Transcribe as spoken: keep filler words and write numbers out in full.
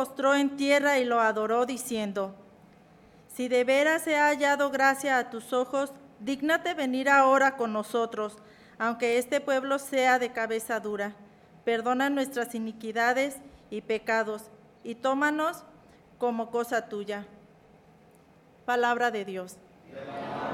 postró en tierra y lo adoró, diciendo: Si de veras he hallado gracia a tus ojos, dígnate venir ahora con nosotros, aunque este pueblo sea de cabeza dura. Perdona nuestras iniquidades y pecados, y tómanos como cosa tuya. Palabra de Dios.